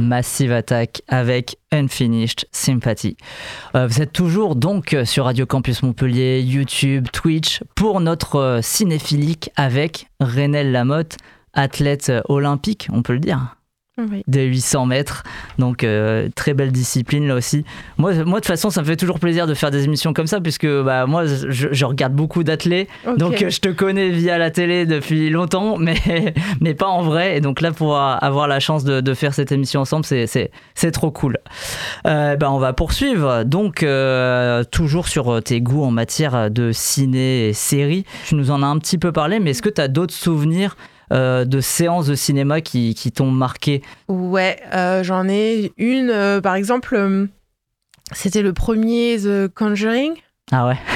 Massive Attack avec Unfinished Sympathy. Vous êtes toujours donc sur Radio Campus Montpellier, YouTube, Twitch pour notre cinéphilique avec Reynel Lamotte, athlète olympique, on peut le dire. Oui. Des 800 mètres, donc très belle discipline là aussi. Moi de toute façon ça me fait toujours plaisir de faire des émissions comme ça puisque moi je regarde beaucoup d'athlètes, donc je te connais via la télé depuis longtemps mais pas en vrai, et donc là pour avoir la chance de faire cette émission ensemble c'est trop cool. On va poursuivre donc toujours sur tes goûts en matière de ciné et séries. Tu nous en as un petit peu parlé, mais est-ce que tu as d'autres souvenirs de séances de cinéma qui t'ont marqué? Ouais, j'en ai une, par exemple, c'était le premier The Conjuring. Ah ouais.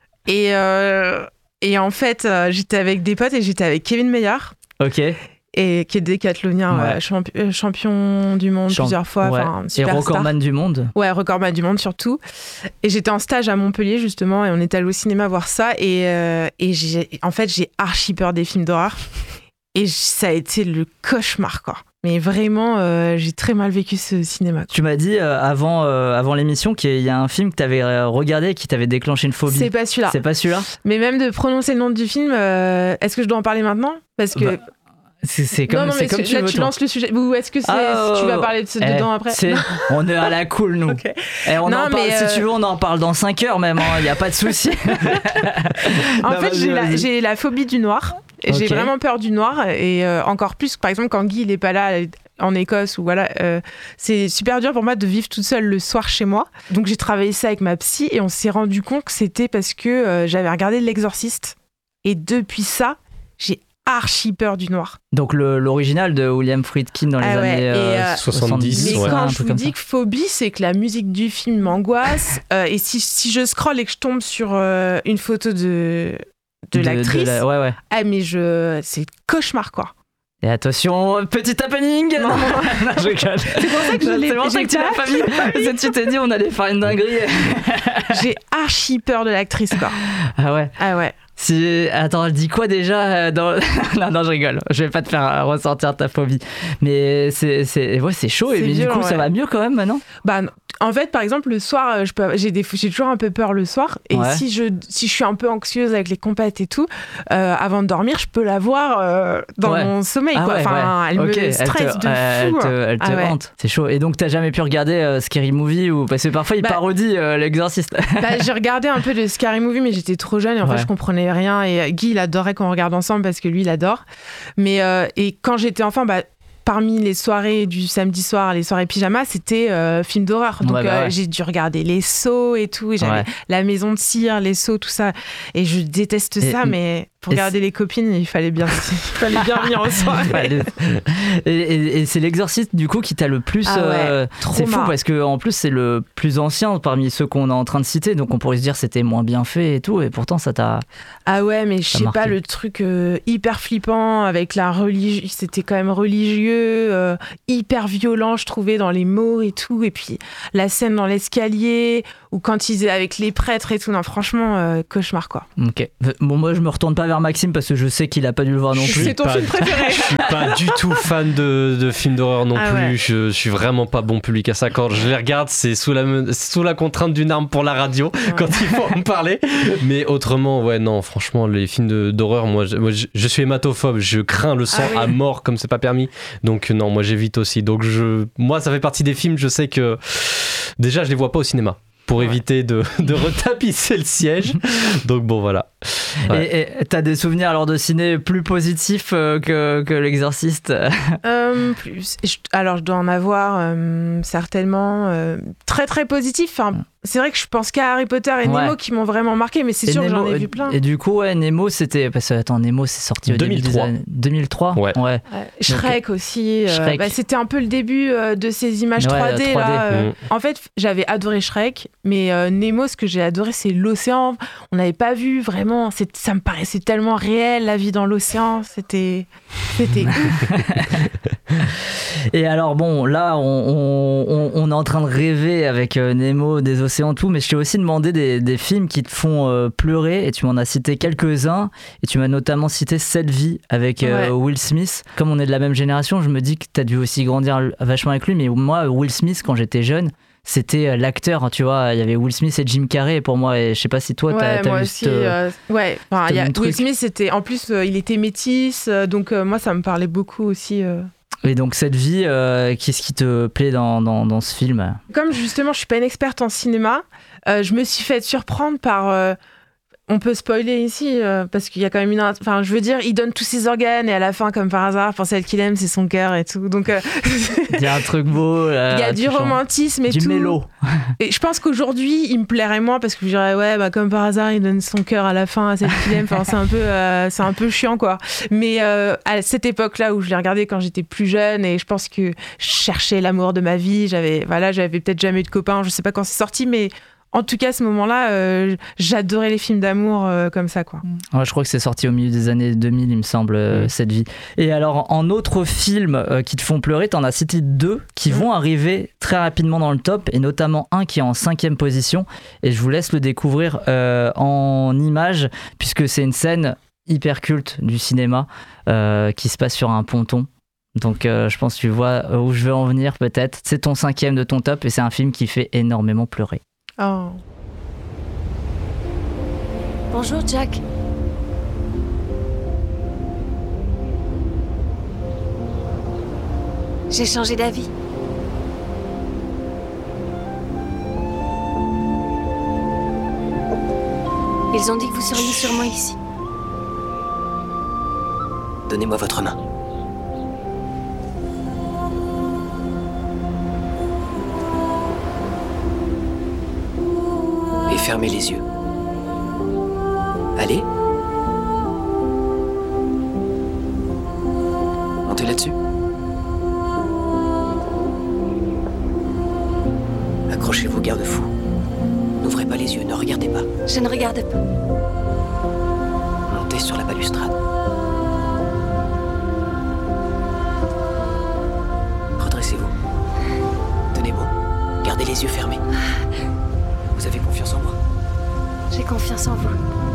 Et en fait, j'étais avec des potes et j'étais avec Kevin Meyer. Ok. Et qui est décathlonien, champion du monde plusieurs fois. Ouais. Et recordman du monde. Ouais, recordman du monde surtout. Et j'étais en stage à Montpellier justement et on est allé au cinéma voir ça. Et j'ai archi peur des films d'horreur. Et ça a été le cauchemar, quoi. Mais vraiment, j'ai très mal vécu ce cinéma. Tu m'as dit avant l'émission qu'il y a un film que tu avais regardé et qui t'avait déclenché une phobie. C'est pas celui-là. C'est pas celui-là ? Mais même de prononcer le nom du film, est-ce que je dois en parler maintenant ? Parce que... C'est comme, c'est comme tu veux. Là, tu lances le sujet. Ou est-ce que tu vas parler dedans après ? On est à la cool, nous. Okay. Et si tu veux, on en parle dans 5 heures même. Il n'y a pas de souci. En fait, j'ai la phobie du noir. J'ai vraiment peur du noir. Et encore plus, par exemple, quand Guy il est pas là en Écosse, ou voilà, c'est super dur pour moi de vivre toute seule le soir chez moi. Donc j'ai travaillé ça avec ma psy et on s'est rendu compte que c'était parce que j'avais regardé L'Exorciste. Et depuis ça, j'ai archi peur du noir. Donc l'original de William Friedkin dans les années 70. Mais quand je vous dis que phobie, c'est que la musique du film m'angoisse. Et si je scrolle et que je tombe sur une photo de l'actrice, c'est cauchemar, quoi. Et attention, petit happening. Non, je rigole. C'est pour ça que c'est pour ça que tu l'as pas vu. Tu t'es dit on allait faire une dinguerie. J'ai archi peur de l'actrice, quoi. Ah ouais. Attends, elle dit quoi déjà non, je rigole. Je vais pas te faire ressortir ta phobie. Mais c'est chaud. Et du coup, ça va mieux quand même maintenant ? Bah, en fait, par exemple, le soir, j'ai toujours un peu peur le soir. Et si je suis un peu anxieuse avec les compètes et tout, avant de dormir, je peux la voir dans mon sommeil. Quoi. Elle me stresse de fou. Elle te hante. C'est chaud. Et donc, t'as jamais pu regarder Scary Movie parce que parfois, il parodie L'Exorciste. J'ai regardé un peu de Scary Movie, mais j'étais trop jeune et en fait, je comprenais rien. Et Guy, il adorait qu'on regarde ensemble parce que lui, il adore. Mais et quand j'étais enfant, parmi les soirées du samedi soir, les soirées pyjama, c'était film d'horreur. Donc j'ai dû regarder Les Sceaux et tout. Et j'avais La Maison de Cire, Les Sceaux, tout ça. Et je déteste ça, mais pour regarder les copines, il fallait bien venir en soirée. Et c'est L'Exorciste, du coup, qui t'a le plus... c'est fou parce qu'en plus, c'est le plus ancien parmi ceux qu'on est en train de citer. Donc on pourrait se dire c'était moins bien fait et tout. Et pourtant, ça t'a... Ah ouais, mais je sais pas, le truc hyper flippant avec la religion. C'était quand même religieux, hyper violent, je trouvais, dans les mots et tout. Et puis la scène dans l'escalier, ou quand ils étaient avec les prêtres et tout. Non, franchement, cauchemar, quoi. Ok. Bon, moi, je me retourne pas vers Maxime parce que je sais qu'il a pas dû le voir non plus. C'est ton film préféré. Je suis pas du tout fan de films d'horreur non plus. Ouais. Je suis vraiment pas bon public à ça. Quand je les regarde, c'est sous la contrainte d'une arme pour la radio quand il faut en parler. Mais autrement, non, franchement, les films d'horreur, moi, je suis hématophobe. Je crains le sang à mort comme c'est pas permis. Donc non, moi j'évite aussi. Donc moi, ça fait partie des films. Je sais que déjà, je les vois pas au cinéma. Pour éviter de retapisser le siège. Donc bon, voilà. Ouais. Et t'as des souvenirs alors de ciné plus positifs que L'Exorciste? Alors je dois en avoir certainement très très positifs. C'est vrai que je pense qu'à Harry Potter et Nemo qui m'ont vraiment marqué, mais c'est sûr que j'en ai vu plein. Et du coup, Nemo, c'était... Parce que, Nemo, c'est sorti au 2003. 2003 Ouais. Shrek aussi. C'était un peu le début de ces images 3D. Là. En fait, j'avais adoré Shrek, mais Nemo, ce que j'ai adoré, c'est l'océan. On n'avait pas vu vraiment... Ça me paraissait tellement réel, la vie dans l'océan. C'était ouf. Et alors bon, là on est en train de rêver avec Nemo, des océans, tout, mais je t'ai aussi demandé des films qui te font pleurer, et tu m'en as cité quelques-uns, et tu m'as notamment cité Cette vie avec Will Smith. Comme on est de la même génération, je me dis que t'as dû aussi grandir vachement avec lui, mais moi, Will Smith, quand j'étais jeune, c'était l'acteur, tu vois, il y avait Will Smith et Jim Carrey pour moi, et je sais pas si toi t'as moi vu aussi, Will Smith, c'était, en plus il était métis, donc moi ça me parlait beaucoup aussi. Et donc cette vie, qu'est-ce qui te plaît dans ce film ? Comme justement je suis pas une experte en cinéma, je me suis fait surprendre par... on peut spoiler ici, parce qu'il y a quand même une... Enfin, je veux dire, il donne tous ses organes, et à la fin, comme par hasard, pour celle qu'il aime, c'est son cœur et tout. Donc, il y a un truc beau. Il y a du romantisme et du tout. Du mélo. Et je pense qu'aujourd'hui, il me plairait moins, parce que je dirais, comme par hasard, il donne son cœur à la fin à celle qu'il aime. Enfin, c'est un peu chiant, quoi. Mais à cette époque-là, où je l'ai regardé quand j'étais plus jeune, et je pense que je cherchais l'amour de ma vie, j'avais peut-être jamais eu de copain, je sais pas quand c'est sorti, mais... En tout cas, à ce moment-là, j'adorais les films d'amour comme ça, quoi. Ouais, je crois que c'est sorti au milieu des années 2000, il me semble, Cette vie. Et alors, en autres films qui te font pleurer, t'en as cité 2 qui vont arriver très rapidement dans le top, et notamment un qui est en 5e position. Et je vous laisse le découvrir en images, puisque c'est une scène hyper culte du cinéma qui se passe sur un ponton. Donc je pense que tu vois où je veux en venir, peut-être. C'est ton 5e de ton top, et c'est un film qui fait énormément pleurer. Oh. Bonjour Jack. J'ai changé d'avis. Ils ont dit que vous seriez sûrement ici. Donnez-moi votre main. Et fermez les yeux. Allez. Montez là-dessus. Accrochez vos garde-fous. N'ouvrez pas les yeux, ne regardez pas. Je ne regarde pas. Montez sur la balustrade. Redressez-vous. Tenez bon. Gardez les yeux fermés. Vous avez confiance en moi? J'ai confiance en vous.